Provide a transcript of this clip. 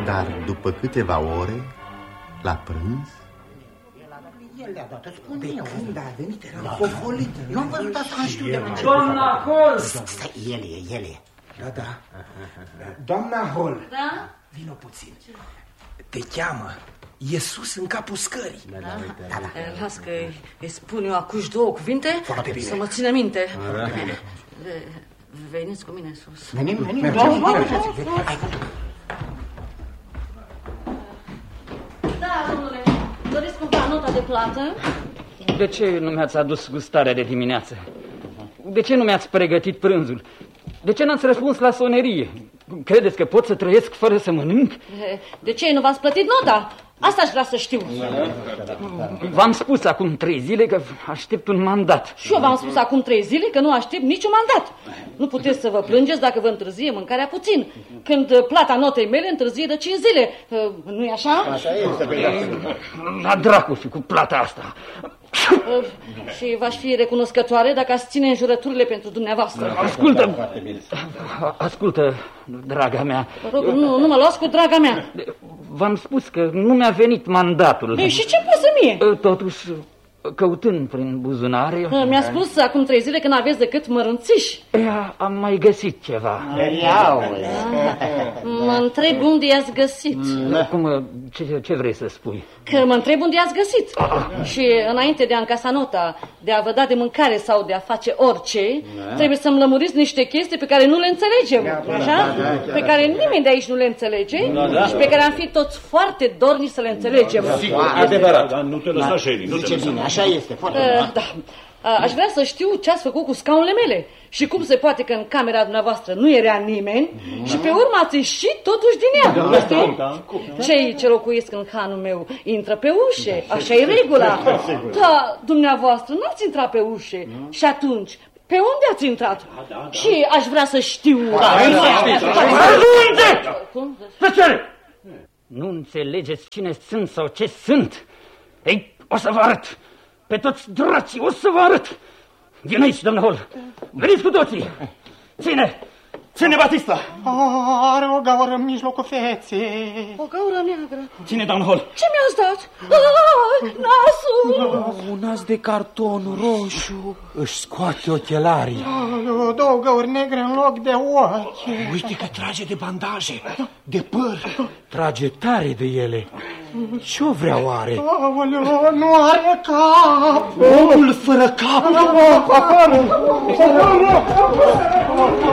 Dar după câteva ore, la prânz, el le-a dat, spune eu. Când a venit, era fofolit. Eu am văzut asta, nu știu de la început. Doamna Hall! El e. Da. Doamna Hall. Da? Vino puțin. Te cheamă. E sus în capul scării. Da. Las că îi spun eu acuși două cuvinte. Foarte bine. Să mă țină minte. Veniți cu mine sus. Venim. Da, domnule. Doriți cumva nota de plată? De ce nu mi-ați adus gustarea de dimineață? De ce nu mi-ați pregătit prânzul? De ce n-ați răspuns la sonerie? Credeți că pot să trăiesc fără să mănânc? De ce nu v-ați plătit nota? Asta aș vrea să știu. V-am spus acum 3 zile că aștept un mandat. Și eu v-am spus acum 3 zile că nu aștept niciun mandat. Nu puteți să vă plângeți dacă vă întârzie mâncarea puțin, când plata notei mele întârzie de 5 zile. Nu-i așa? Așa este. La dracu și cu plata asta. Și v-aș fi recunoscătoare dacă ați ține înjurăturile pentru dumneavoastră. Ascultă, draga mea. Vă rog, nu mă luați cu draga mea. V-am spus că nu mi-a venit mandatul. Ei, și ce poate să mie? Totuși, căutând prin buzunare... Mi-a spus acum 3 zile că n-aveți decât mărunțiși. Am mai găsit ceva. Mă întreb unde i-ați găsit. Cum, ce vrei să spui? Că mă întreb unde i-ați găsit. Și înainte de a încasa nota, de a vă da de mâncare sau de a face orice, trebuie să-mi lămuriți niște chestii pe care nu le înțelegem. Așa? Pe care nimeni de aici nu le înțelege și pe care am fi toți foarte dornici să le înțelegem. Adevărat. Dar nu te lăsa, Sherry. Zice bine, așa este. Foarte bine. Da. Aș vrea să știu ce ați făcut cu scaunele mele și cum se poate că în camera dumneavoastră nu era nimeni și pe urmă ați ieșit totuși din ea. Cei ce locuiesc în hanul meu intră pe ușe, așa e regula. Da, dumneavoastră nu ați intrat pe ușe și atunci pe unde ați intrat? Și aș vrea să știu. Tăcere! Nu înțelegeți cine sunt sau ce sunt? Ei, o să vă arăt. Pe toți dracii, o să vă arăt! Vin aici, doamnă Hall! Veniți cu toții! Ține, Batista! Are o gaură în mijlocul feței. O gaură neagră. Ține, doamnă Hall! Ce mi-ați dat? Nasul! Un nas de carton roșu. Își scoate ochelarii. Două găuri negre în loc de ochi. Uite că trage de bandaje, de păr. Trage tare de ele. Ce-o vrea oare? Nu are cap. Omul fără cap.